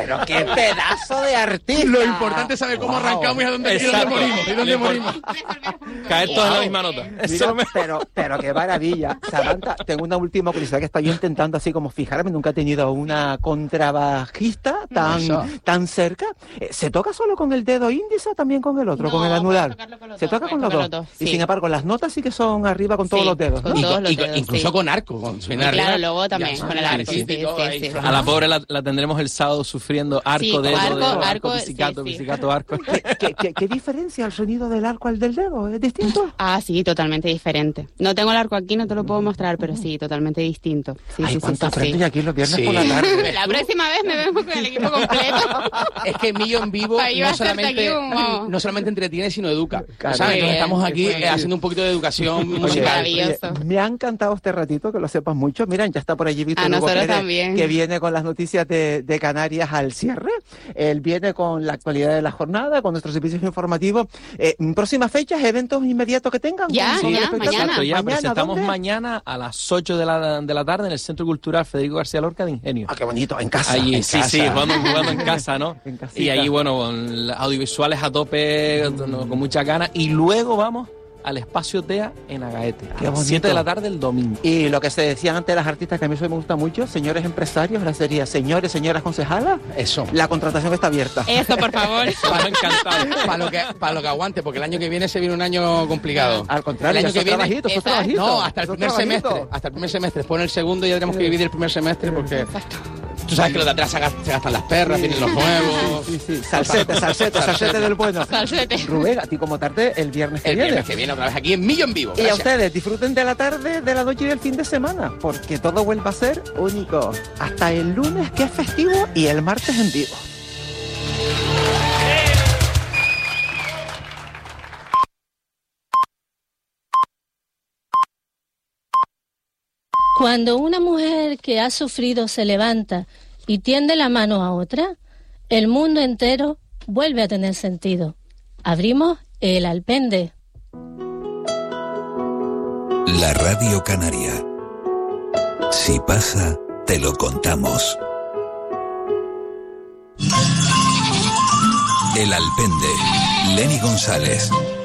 Pero qué pedazo de artista. Lo importante es saber cómo arrancamos y a dónde morimos. Caer todos en la misma nota. Mira, pero qué maravilla. Samantha, tengo una última curiosidad que estoy yo intentando así como fijarme. Nunca he tenido una contrabajista tan cerca. ¿Se toca solo con el dedo índice o también con el otro, con el anular? Se toca con los dos. Y sin embargo, las notas sí que son arriba con todos los dedos, ¿no? Incluso con arco. Claro, luego también con el arco. A la pobre la tendremos el sábado sufriendo arco, dedo, pizzicato, arco. ¿Qué diferencia el sonido del arco al del dedo? ¿Es distinto? Ah, sí, totalmente diferente. No tengo el arco aquí, no te lo puedo mostrar, pero sí, totalmente distinto. Y aquí los viernes por la tarde. La próxima vez me vengo con el equipo completo. Es que Millo en vivo no solamente entretiene, sino educa. ¿Sabes? Entonces estamos aquí haciendo un poquito de educación musical. Maravilloso. Me ha encantado este ratito, que lo sepas mucho. Miren, ya está por allí Víctor Hugo Pérez, que viene con las noticias de Canarias al cierre. Él viene con la actualidad de la jornada, con nuestros servicios informativos. Próximas fechas, eventos inmediatos que tengan. Mañana presentamos mañana a las 8 de la tarde en el Centro Cultural Federico García Lorca de Ingenio. Ah, qué bonito, en casa. Allí, en casa. Sí, jugando en casa, ¿no? Y ahí, bueno, con audiovisuales a tope, con mucha ganas. Y luego vamos al Espacio TEA en Agaete, a las 7 de la tarde el domingo. Y lo que se decían antes las artistas, que a mí eso me gusta mucho, señores empresarios, la sería señores, señoras concejalas. Eso. La contratación está abierta. Eso, por favor. Encantado. Para lo que aguante, porque el año que viene se viene un año complicado. Al contrario, el año que viene, no, hasta el primer semestre. Hasta el primer semestre. Después en el segundo ya tenemos que vivir el primer semestre porque... Tú sabes que los de atrás se gastan las perras, vienen los nuevos. Sí. Salsete del bueno. Salsete. Rubén, a ti como tarde el viernes que viene. El viernes que viene otra vez aquí en Millo en Vivo. Gracias. Y a ustedes, disfruten de la tarde, de la noche y del fin de semana, porque todo vuelve a ser único. Hasta el lunes, que es festivo, y el martes en vivo. Cuando una mujer que ha sufrido se levanta y tiende la mano a otra, el mundo entero vuelve a tener sentido. Abrimos el Alpende. La Radio Canaria. Si pasa, te lo contamos. El Alpende. Lenny González.